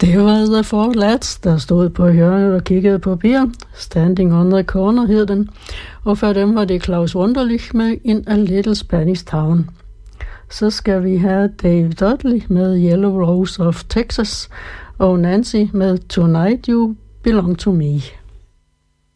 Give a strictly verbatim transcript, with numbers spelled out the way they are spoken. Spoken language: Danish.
Det var The Four Lads, der stod på hjørnet og kiggede på piger. Standing on the Corner hed den. Og for dem var det Claus Wunderlich med In a Little Spanish Town. Så skal vi have Dave Dudley med Yellow Rose of Texas og Nancy med Tonight You Belong to Me.